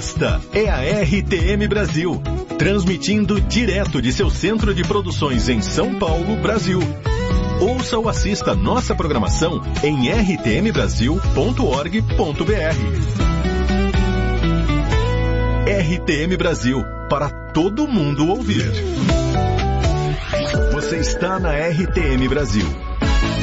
Esta é a RTM Brasil, transmitindo direto de seu centro de produções em São Paulo, Brasil. Ouça ou assista nossa programação em rtmbrasil.org.br. RTM Brasil, para todo mundo ouvir. Você está na RTM Brasil.